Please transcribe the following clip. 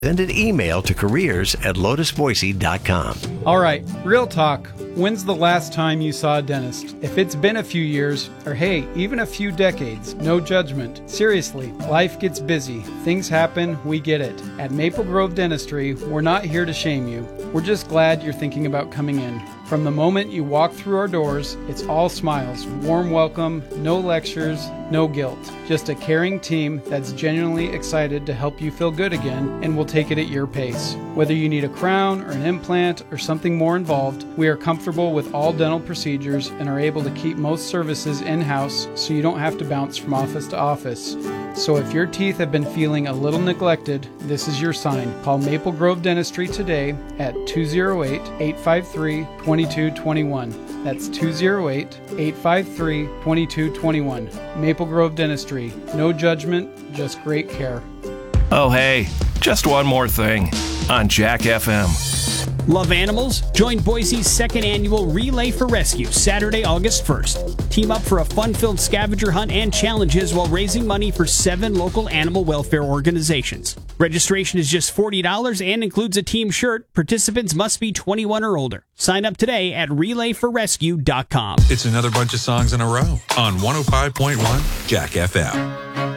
Send an email to careers@lotusboise.com. All right, real talk. When's the last time you saw a dentist? If it's been a few years, or hey, even a few decades, no judgment. Seriously, life gets busy. Things happen, we get it. At Maple Grove Dentistry, we're not here to shame you. We're just glad you're thinking about coming in. From the moment you walk through our doors, it's all smiles, warm welcome, no lectures, no guilt. Just a caring team that's genuinely excited to help you feel good again, and will take it at your pace. Whether you need a crown or an implant or something more involved, we are comfortable with all dental procedures and are able to keep most services in-house so you don't have to bounce from office to office. So if your teeth have been feeling a little neglected, this is your sign. Call Maple Grove Dentistry today at 208-853-2221. That's 208-853-2221. Maple Grove Dentistry. No judgment, just great care. Oh, hey, just one more thing on Jack FM. Love animals? Join Boise's second annual Relay for Rescue, Saturday, August 1st. Team up for a fun-filled scavenger hunt and challenges while raising money for 7 local animal welfare organizations. Registration is just $40 and includes a team shirt. Participants must be 21 or older. Sign up today at relayforrescue.com. It's another bunch of songs in a row on 105.1 Jack FM.